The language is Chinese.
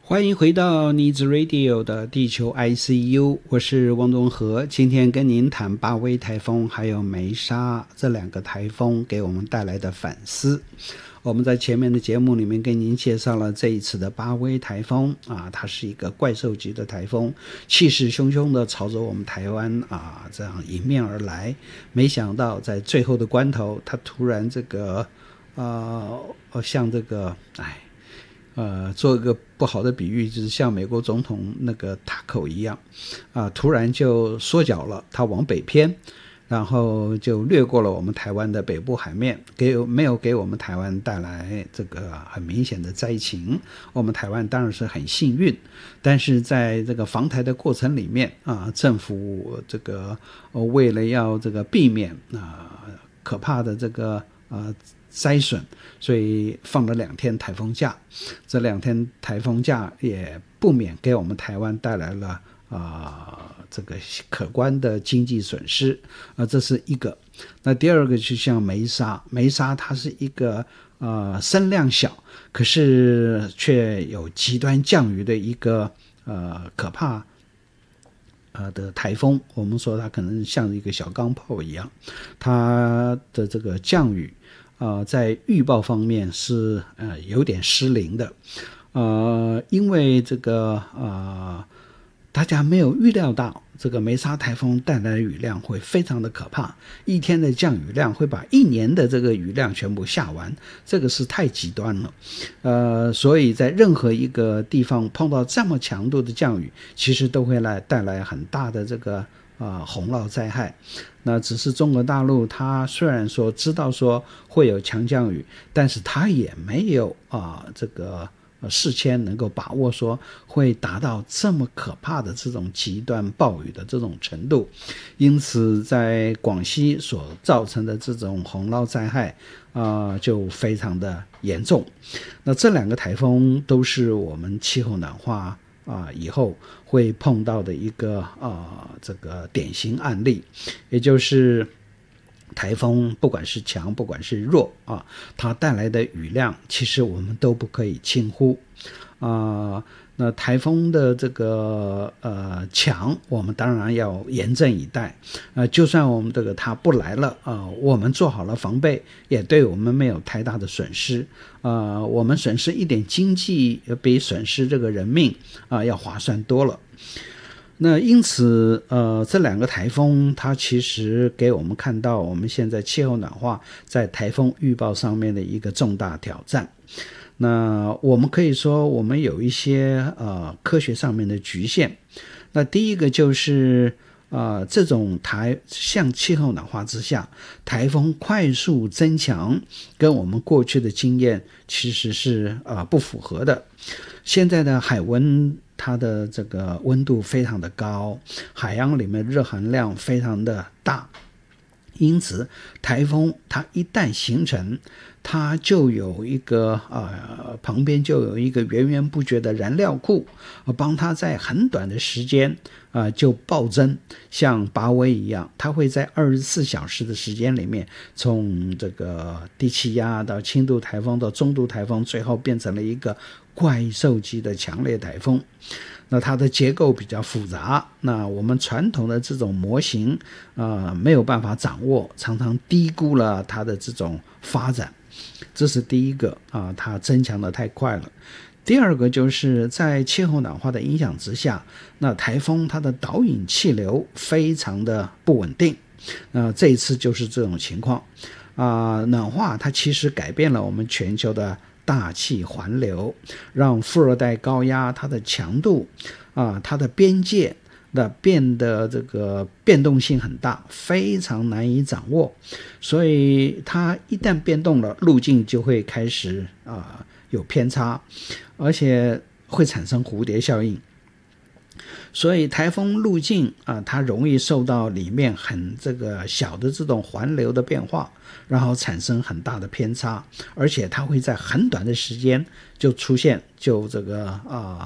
欢迎回到妮子 Radio 的地球 ICU， 我是汪东和，今天跟您谈巴威台风还有梅沙这两个台风给我们带来的反思。我们在前面的节目里面跟您介绍了这一次的巴威台风它是一个怪兽级的台风，气势汹汹的朝着我们台湾这样迎面而来，没想到在最后的关头，它突然这个像这个做一个不好的比喻，就是像美国总统那个塔口一样突然就缩脚了，它往北偏，然后就掠过了我们台湾的北部海面，没有给我们台湾带来这个很明显的灾情。我们台湾当然是很幸运，但是在这个防台的过程里面政府这个为了要这个避免可怕的这个灾损，所以放了2天台风假。这2天台风假也不免给我们台湾带来了这个可观的经济损失这是一个。那第二个就像梅沙它是一个声量小，可是却有极端降雨的一个可怕的台风。我们说它可能像一个小钢炮一样，它的这个降雨在预报方面是有点失灵的因为这个大家没有预料到这个梅沙台风带来的雨量会非常的可怕，一天的降雨量会把1年的这个雨量全部下完，这个是太极端了所以在任何一个地方碰到这么强度的降雨，其实都会带来很大的这个洪涝灾害。那只是中国大陆它虽然说知道说会有强降雨，但是它也没有这个事先能够把握说会达到这么可怕的这种极端暴雨的这种程度，因此在广西所造成的这种洪涝灾害就非常的严重。那这2个台风都是我们气候暖化以后会碰到的一个这个典型案例，也就是台风不管是强不管是弱它带来的雨量其实我们都不可以轻忽那台风的这个强，我们当然要严阵以待就算我们这个它不来了我们做好了防备，也对我们没有太大的损失我们损失一点经济比损失这个人命要划算多了。那因此这2个台风它其实给我们看到我们现在气候暖化在台风预报上面的一个重大挑战。那我们可以说我们有一些科学上面的局限。那第一个就是这种像气候暖化之下台风快速增强，跟我们过去的经验其实是不符合的。现在的海温它的这个温度非常的高，海洋里面热含量非常的大，因此台风它一旦形成，它就有一个旁边就有一个源源不绝的燃料库帮它在很短的时间就暴增，像巴威一样，它会在24小时的时间里面从这个低气压到轻度台风到中度台风，最后变成了一个怪兽级的强烈台风。那它的结构比较复杂，那我们传统的这种模型没有办法掌握，常常低估了它的这种发展，这是第一个它增强的太快了。第二个就是在气候暖化的影响之下，那台风它的导引气流非常的不稳定这一次就是这种情况暖化它其实改变了我们全球的大气环流，让副热带高压它的强度它的边界变得这个变动性很大，非常难以掌握，所以它一旦变动了，路径就会开始有偏差，而且会产生蝴蝶效应。所以台风路径它容易受到里面很这个小的这种环流的变化，然后产生很大的偏差，而且它会在很短的时间就出现，就这个